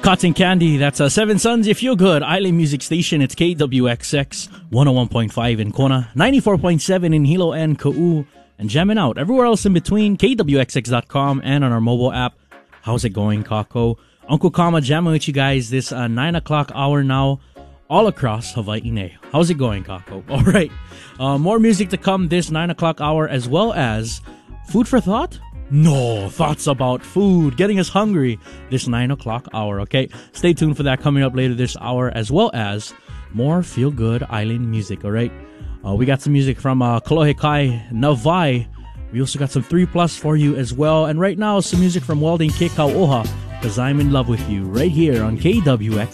Cotton Candy, that's Seven Sons, You Feel Good, Island Music Station. It's KWXX 101.5 in Kona, 94.7 in Hilo and Ka'u, and jamming out everywhere else in between, kwxx.com and on our mobile app. How's it going, Kako? Uncle Kama jamming with you guys this 9 o'clock hour now, all across Hawaii. How's it going, Kako? All right, more music to come this 9 o'clock hour, as well as food for thought? No, thoughts about food, getting us hungry this 9 o'clock hour, okay? Stay tuned for that coming up later this hour, as well as more feel-good island music, all right? We got some music from Kalohe Kai, Navai. We also got some 3+ for you as well. And right now, some music from Welding Kekau Oha, Because I'm in Love with You, right here on KWX.